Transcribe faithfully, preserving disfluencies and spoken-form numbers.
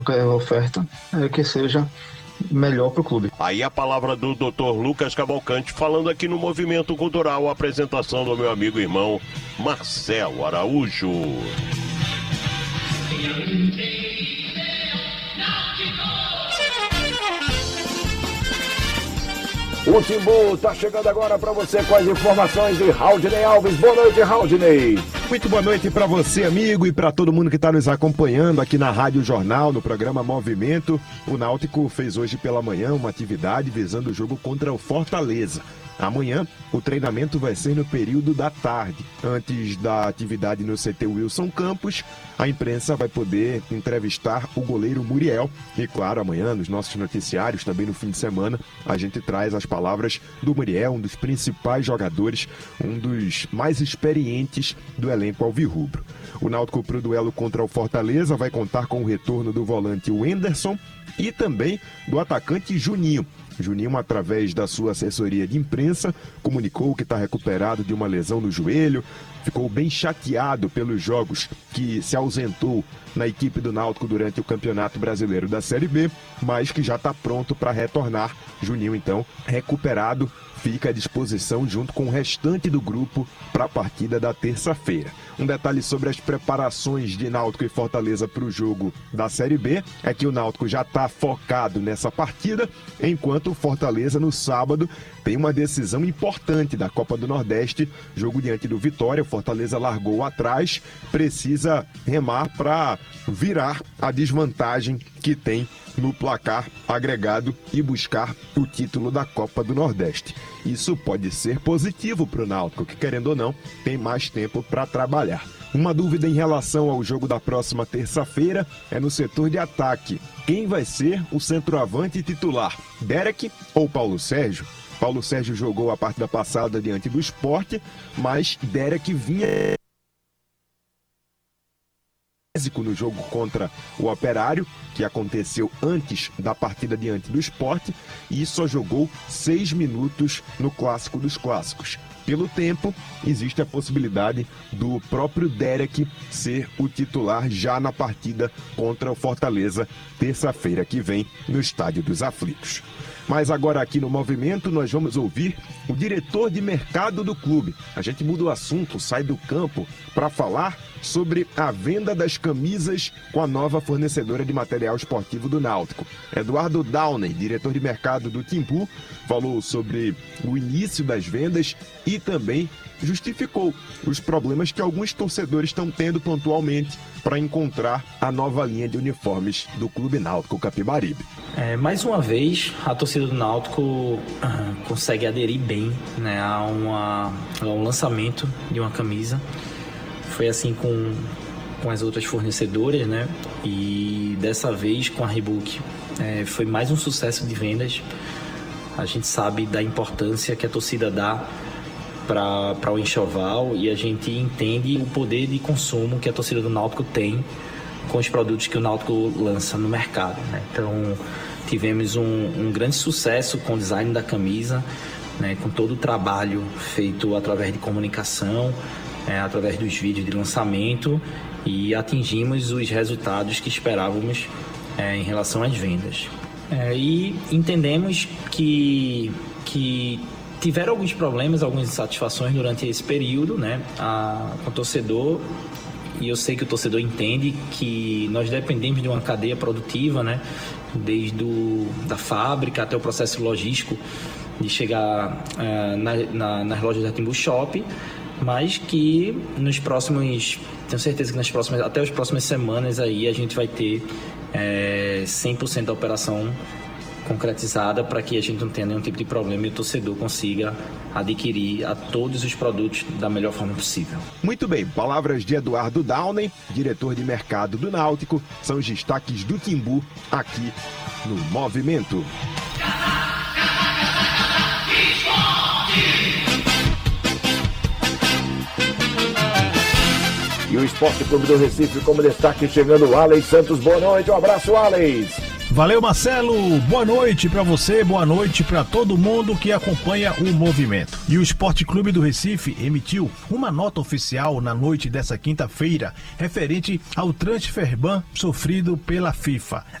qualquer oferta é, que seja melhor para o clube. Aí a palavra do doutor Lucas Cavalcante, falando aqui no Movimento Cultural, a apresentação do meu amigo e irmão Marcelo Araújo. O Timbu tá chegando agora para você com as informações de Raudinei Alves. Boa noite, Raudinei. Muito boa noite para você, amigo, e para todo mundo que está nos acompanhando aqui na Rádio Jornal, no programa Movimento. O Náutico fez hoje pela manhã uma atividade visando o jogo contra o Fortaleza. Amanhã, o treinamento vai ser no período da tarde. Antes da atividade no C T Wilson Campos, a imprensa vai poder entrevistar o goleiro Muriel. E claro, amanhã, nos nossos noticiários, também no fim de semana, a gente traz as palavras do Muriel, um dos principais jogadores, um dos mais experientes do elenco alvirrubro. O Náutico pro duelo contra o Fortaleza vai contar com o retorno do volante Wenderson e também do atacante Juninho. Juninho, através da sua assessoria de imprensa, comunicou que está recuperado de uma lesão no joelho, ficou bem chateado pelos jogos que se ausentou na equipe do Náutico durante o Campeonato Brasileiro da Série B, mas que já está pronto para retornar. Juninho, então, recuperado, fica à disposição junto com o restante do grupo para a partida da terça-feira. Um detalhe sobre as preparações de Náutico e Fortaleza para o jogo da Série B é que o Náutico já está focado nessa partida, enquanto o Fortaleza no sábado tem uma decisão importante da Copa do Nordeste, jogo diante do Vitória. O Fortaleza largou atrás, precisa remar para virar a desvantagem que tem no placar agregado e buscar o título da Copa do Nordeste. Isso pode ser positivo para o Náutico, que, querendo ou não, tem mais tempo para trabalhar. Uma dúvida em relação ao jogo da próxima terça-feira é no setor de ataque. Quem vai ser o centroavante titular? Derek ou Paulo Sérgio? Paulo Sérgio jogou a partida passada diante do Sport, mas Derek vinha no jogo contra o Operário, que aconteceu antes da partida diante do Sport, e só jogou seis minutos no Clássico dos Clássicos. Pelo tempo, existe a possibilidade do próprio Derek ser o titular já na partida contra o Fortaleza, terça-feira que vem, no Estádio dos Aflitos. Mas agora aqui no Movimento nós vamos ouvir o diretor de mercado do clube. A gente muda o assunto, sai do campo para falar sobre a venda das camisas com a nova fornecedora de material esportivo do Náutico. Eduardo Downey, diretor de mercado do Timbu, falou sobre o início das vendas e também justificou os problemas que alguns torcedores estão tendo pontualmente para encontrar a nova linha de uniformes do Clube Náutico Capibaribe. É, mais uma vez, a torcida do Náutico uh, consegue aderir bem, né, a, uma, a um lançamento de uma camisa. Foi assim com, com as outras fornecedoras, né? E dessa vez com a Reebok é, foi mais um sucesso de vendas. A gente sabe da importância que a torcida dá para o enxoval e a gente entende o poder de consumo que a torcida do Náutico tem com os produtos que o Náutico lança no mercado, né? Então tivemos um, um grande sucesso com o design da camisa, né? Com todo o trabalho feito através de comunicação, é, através dos vídeos de lançamento, e atingimos os resultados que esperávamos é, em relação às vendas. É, e entendemos que, que tiveram alguns problemas, algumas insatisfações durante esse período, né, a, com o torcedor, e eu sei que o torcedor entende que nós dependemos de uma cadeia produtiva, né, desde o, da fábrica até o processo logístico de chegar uh, na, na, nas lojas da Timbu Shop, mas que nos próximos, tenho certeza que nas próximas, até as próximas semanas aí a gente vai ter é, cem por cento da operação concretizada para que a gente não tenha nenhum tipo de problema e o torcedor consiga adquirir a todos os produtos da melhor forma possível. Muito bem, palavras de Eduardo Downey, diretor de mercado do Náutico, são os destaques do Timbu aqui no Movimento. E o Esporte Clube do Recife como destaque chegando o Alex Santos. Boa noite, um abraço, Alex. Valeu, Marcelo. Boa noite para você, boa noite para todo mundo que acompanha o movimento. E o Esporte Clube do Recife emitiu uma nota oficial na noite dessa quinta-feira referente ao transfer ban sofrido pela FIFA.